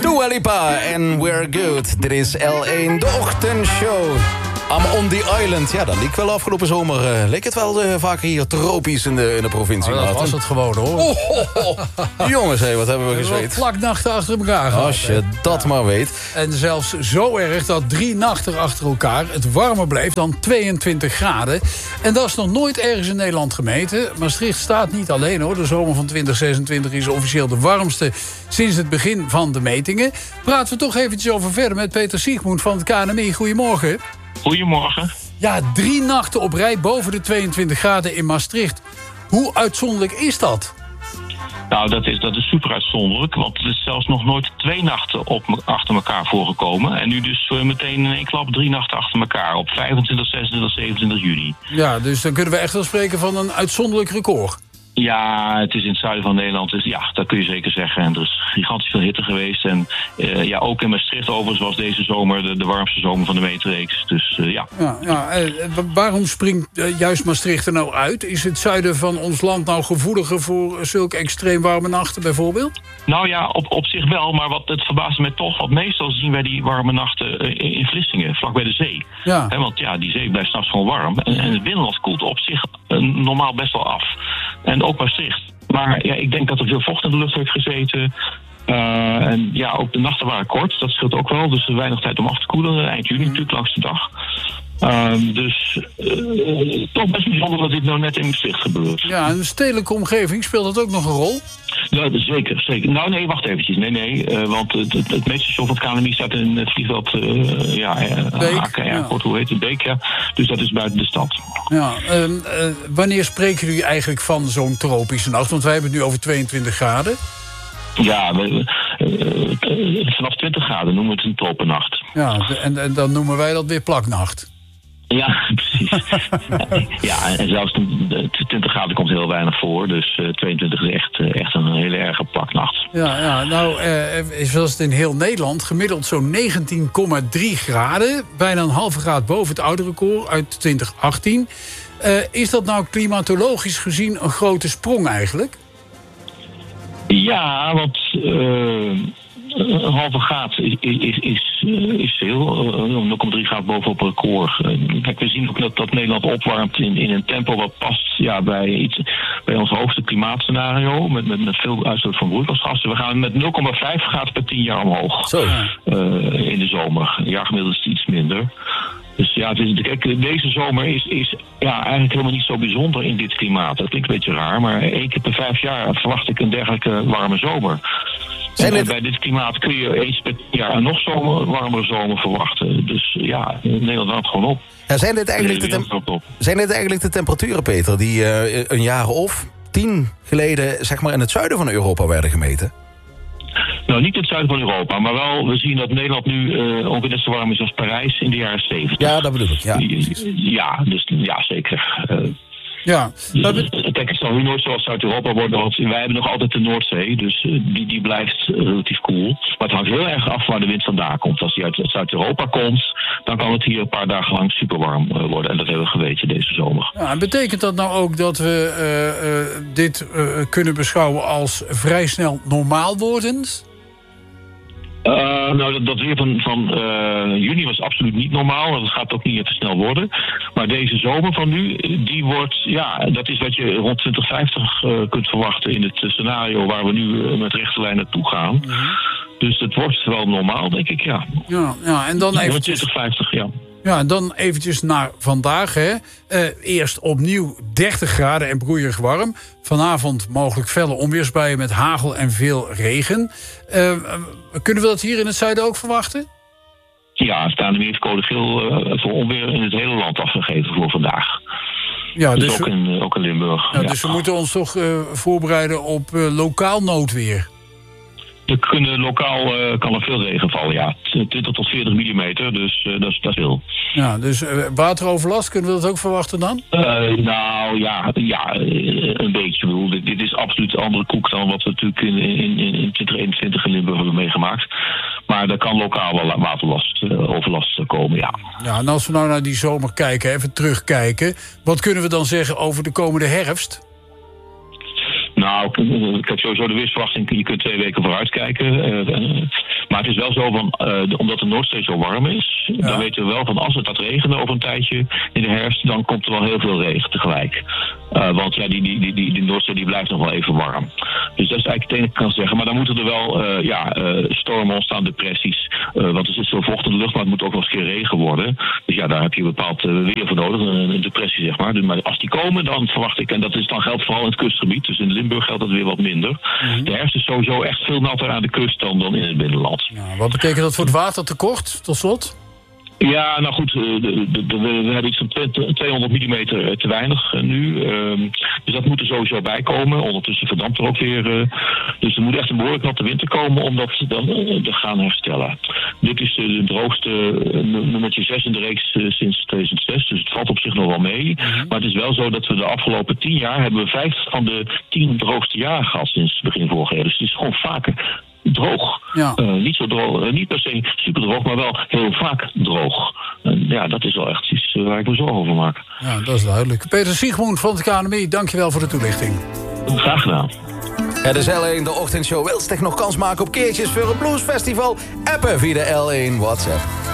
Dua Lipa en We're Good. Dit is L1, de ochtendshow. I'm on the island. Ja, dat liep wel afgelopen zomer. Leek het wel vaker hier tropisch in de provincie. Dat was het gewoon, hoor. Jongens, wat hebben we gezweet. Vlaknachten achter elkaar gehad. Als je dat maar weet. En zelfs zo erg dat 3 nachten achter elkaar het warmer bleef dan 22 graden. En dat is nog nooit ergens in Nederland gemeten. Maastricht staat niet alleen, hoor. De zomer van 2026 is officieel de warmste sinds het begin van de metingen. Praten we toch eventjes over verder met Peter Siegmund van het KNMI. Goedemorgen. Goedemorgen. Ja, 3 nachten op rij boven de 22 graden in Maastricht. Hoe uitzonderlijk is dat? Nou, dat is super uitzonderlijk, want er is zelfs nog nooit 2 nachten achter elkaar voorgekomen. En nu dus meteen in één klap 3 nachten achter elkaar op 25, 26, 27 juni. Ja, dus dan kunnen we echt wel spreken van een uitzonderlijk record. Ja, het is in het zuiden van Nederland, dus ja, dat kun je zeker zeggen. En er is gigantisch veel hitte geweest. En ja, ook in Maastricht overigens was deze zomer de warmste zomer van de meetreeks. Dus ja. Waarom springt juist Maastricht er nou uit? Is het zuiden van ons land nou gevoeliger voor zulke extreem warme nachten bijvoorbeeld? Nou ja, op zich wel, maar het verbaasde mij toch. Want meestal zien wij die warme nachten in Vlissingen, vlak bij de zee. Ja. Want ja, die zee blijft 's nachts gewoon warm. En het binnenland koelt op zich normaal best wel af. En ook Maastricht. Maar ja, ik denk dat er veel vocht in de lucht heeft gezeten. En ja, ook de nachten waren kort. Dat scheelt ook wel. Dus er weinig tijd om af te koelen. Eind juni natuurlijk, langs de dag. Dus toch best bijzonder dat dit nou net in Maastricht gebeurt. Ja, en de stedelijke omgeving, speelt dat ook nog een rol? Ja, zeker, zeker. Nou nee, wacht eventjes. Nee, want het meetstation van het KNMI staat in het vliegveld Aken Airport, hoe heet het? Beek, ja. Dus dat is buiten de stad. Ja, wanneer spreken jullie eigenlijk van zo'n tropische nacht? Want wij hebben het nu over 22 graden. Ja, vanaf 20 graden noemen we het een tropennacht. Ja, en dan noemen wij dat weer plaknacht. Ja, precies. Ja, en zelfs 20 graden komt heel weinig voor. Dus 22 is echt een hele erge plaknacht. Ja, nou, zoals het in heel Nederland gemiddeld zo'n 19,3 graden. Bijna een halve graad boven het oude record uit 2018. Is dat nou klimatologisch gezien een grote sprong eigenlijk? Ja, want een halve graad is veel. 0,3 graden bovenop het record. Kijk, we zien ook dat Nederland opwarmt in een tempo wat past bij ons hoogste klimaatscenario. Met veel uitstoot van broeikasgassen. We gaan met 0,5 graden per 10 jaar omhoog. Zo. In de zomer. Een jaar gemiddeld is het iets minder. Dus ja, kijk, deze zomer is eigenlijk helemaal niet zo bijzonder in dit klimaat. Dat klinkt een beetje raar, maar 1 keer per 5 jaar verwacht ik een dergelijke warme zomer. Bij dit klimaat kun je eens per jaar een nog warmere zomer verwachten. Dus ja, Nederland houdt gewoon op. Ja, zijn dit eigenlijk de temperaturen, Peter, die een jaar of 10 geleden zeg maar in het zuiden van Europa werden gemeten? Nou, niet in het zuiden van Europa, maar wel, we zien dat Nederland nu ongeveer net zo warm is als Parijs in de jaren 70. Ja, dat bedoel ik, ja. Ja, dus ja, zeker. Ja. Kijk, het zal nu nooit zoals Zuid-Europa worden, want wij hebben nog altijd de Noordzee, dus die blijft relatief koel. Maar het hangt heel erg af waar de wind vandaan komt. Als die uit Zuid-Europa komt, dan kan het hier een paar dagen lang super warm worden. En dat hebben we geweten deze zomer. Ja, en betekent dat nou ook dat we dit kunnen beschouwen als vrij snel normaal wordend? Nou, dat weer van juni was absoluut niet normaal. Dat gaat ook niet even snel worden. Maar deze zomer van nu, die wordt, ja, dat is wat je rond 2050 kunt verwachten in het scenario waar we nu met rechte lijn naartoe gaan. Mm-hmm. Dus het wordt wel normaal, denk ik, ja. Ja, en dan eventjes... 2050, ja. Ja, en dan eventjes naar vandaag. Hè. Eerst opnieuw 30 graden en broeierig warm. Vanavond mogelijk felle onweersbuien met hagel en veel regen. Kunnen we dat hier in het zuiden ook verwachten? Ja, het KNMI heeft code geel voor onweer in het hele land afgegeven voor vandaag. Ja, dus ook in Limburg. Ja, dus we moeten ons toch voorbereiden op lokaal noodweer. Lokaal kan er veel regen vallen, ja. 20 tot 40 millimeter, dus dat is veel. Ja, dus wateroverlast, kunnen we dat ook verwachten dan? Nou ja, een beetje. Ik bedoel, dit is absoluut een andere koek dan wat we natuurlijk in 2021 in Limburg hebben meegemaakt. Maar er kan lokaal wel wateroverlast komen, ja. Ja, en als we nou naar die zomer kijken, even terugkijken. Wat kunnen we dan zeggen over de komende herfst? Nou, ik heb sowieso de weersverwachting. Je kunt 2 weken vooruit kijken. Maar Maar het is wel zo, omdat de Noordzee zo warm is... dan weten we wel van als het gaat regenen over een tijdje in de herfst... dan komt er wel heel veel regen tegelijk. Want ja, die Noordzee die blijft nog wel even warm. Dus dat is eigenlijk het enige ik kan zeggen. Maar dan moeten er wel stormen ontstaan, depressies. Want er zit veel vocht in de lucht, maar het moet ook nog eens een keer regen worden. Dus ja, daar heb je bepaald weer voor nodig. Een depressie, zeg maar. Dus, maar als die komen, dan verwacht ik... en dat geldt vooral in het kustgebied. Dus in Limburg geldt dat weer wat minder. De herfst is sowieso echt veel natter aan de kust dan in het binnenland. Ja, wat betekent dat voor het watertekort, tot slot? Ja, nou goed, we hebben iets van 200 mm te weinig nu. Dus dat moet er sowieso bij komen. Ondertussen verdampt er ook weer. Dus er moet echt een behoorlijk natte winter komen om dat dan te gaan herstellen. Dit is de droogste nummertje 6 in de reeks sinds 2006. Dus het valt op zich nog wel mee. Maar het is wel zo dat we de afgelopen 10 jaar... hebben we 5 van de 10 droogste jaren gehad sinds begin vorig jaar. Dus het is gewoon vaker... droog. Ja. Niet zo droog, niet per se super droog, maar wel heel vaak droog. Ja, dat is wel echt iets waar ik me zorgen over maak. Ja, dat is duidelijk. Peter Siegmund van het KNMI, dankjewel voor de toelichting. Graag gedaan. Het is L1, de ochtendshow. Wil je nog kans maken op keertjes voor het Bluesfestival? Appen via de L1 WhatsApp.